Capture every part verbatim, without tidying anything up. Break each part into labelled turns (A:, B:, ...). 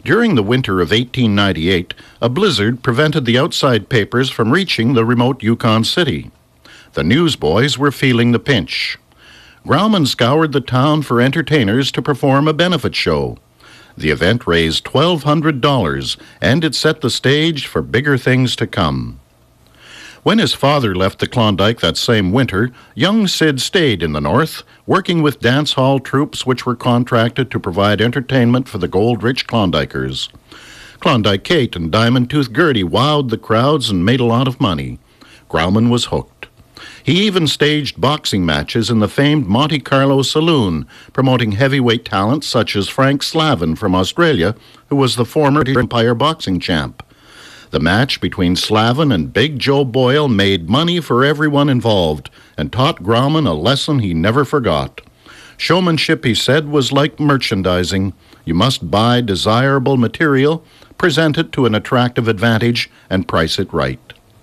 A: During the winter of eighteen ninety-eight, a blizzard prevented the outside papers from reaching the remote Yukon city. The newsboys were feeling the pinch. Grauman scoured the town for entertainers to perform a benefit show. The event raised twelve hundred dollars, and it set the stage for bigger things to come. When his father left the Klondike that same winter, young Sid stayed in the north, working with dance hall troupes which were contracted to provide entertainment for the gold-rich Klondikers. Klondike Kate and Diamond Tooth Gertie wowed the crowds and made a lot of money. Grauman was hooked. He even staged boxing matches in the famed Monte Carlo Saloon, promoting heavyweight talents such as Frank Slavin from Australia, who was the former Empire boxing champ. The match between Slavin and Big Joe Boyle made money for everyone involved and taught Grauman a lesson he never forgot. Showmanship, he said, was like merchandising. You must buy desirable material, present it to an attractive advantage, and price it right.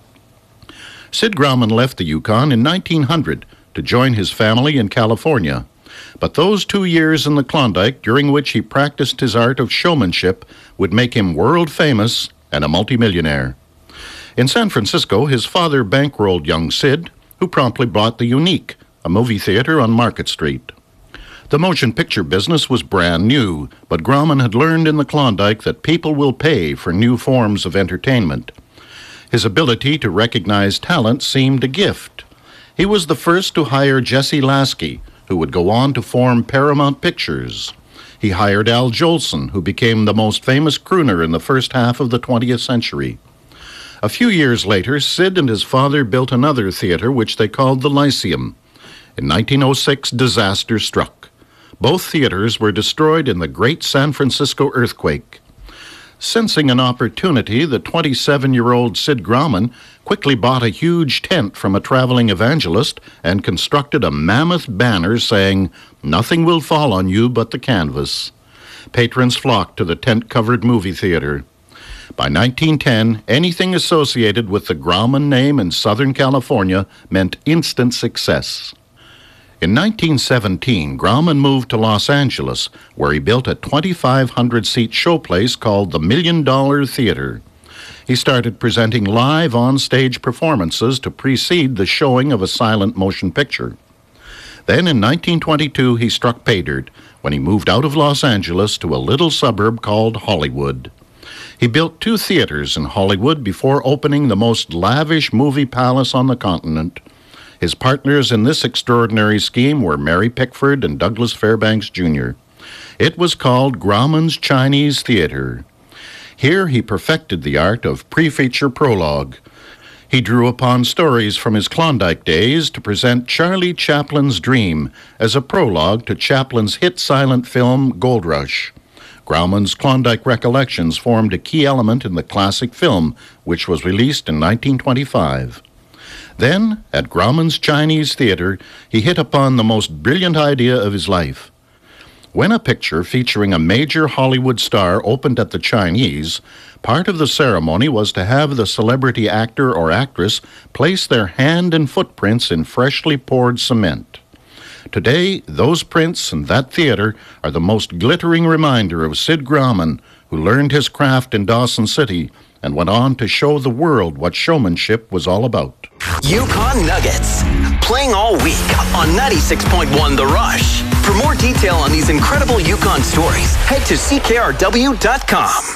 A: Sid Grauman left the Yukon in nineteen hundred to join his family in California. But those two years in the Klondike, during which he practiced his art of showmanship, would make him world famous and a multimillionaire. In San Francisco, his father bankrolled young Sid, who promptly bought the Unique, a movie theater on Market Street. The motion picture business was brand new, but Grauman had learned in the Klondike that people will pay for new forms of entertainment. His ability to recognize talent seemed a gift. He was the first to hire Jesse Lasky, who would go on to form Paramount Pictures. He hired Al Jolson, who became the most famous crooner in the first half of the twentieth century. A few years later, Sid and his father built another theater, which they called the Lyceum. In nineteen oh six, disaster struck. Both theaters were destroyed in the Great San Francisco earthquake. Sensing an opportunity, the twenty-seven-year-old Sid Grauman quickly bought a huge tent from a traveling evangelist and constructed a mammoth banner saying, "Nothing will fall on you but the canvas." Patrons flocked to the tent-covered movie theater. By nineteen ten, anything associated with the Grauman name in Southern California meant instant success. In nineteen seventeen, Grauman moved to Los Angeles, where he built a twenty-five hundred seat showplace called the Million Dollar Theater. He started presenting live on-stage performances to precede the showing of a silent motion picture. Then in nineteen twenty-two, he struck pay dirt when he moved out of Los Angeles to a little suburb called Hollywood. He built two theaters in Hollywood before opening the most lavish movie palace on the continent. His partners in this extraordinary scheme were Mary Pickford and Douglas Fairbanks, Junior It was called Grauman's Chinese Theater. Here he perfected the art of pre-feature prologue. He drew upon stories from his Klondike days to present Charlie Chaplin's Dream as a prologue to Chaplin's hit silent film Gold Rush. Grauman's Klondike Recollections formed a key element in the classic film, which was released in nineteen twenty-five. Then, at Grauman's Chinese Theater, he hit upon the most brilliant idea of his life. When a picture featuring a major Hollywood star opened at the Chinese, part of the ceremony was to have the celebrity actor or actress place their hand and footprints in freshly poured cement. Today, those prints and that theater are the most glittering reminder of Sid Grauman, who learned his craft in Dawson City and went on to show the world what showmanship was all about.
B: Yukon Nuggets, playing all week on ninety-six point one The Rush. For more detail on these incredible Yukon stories, head to C K R W dot com.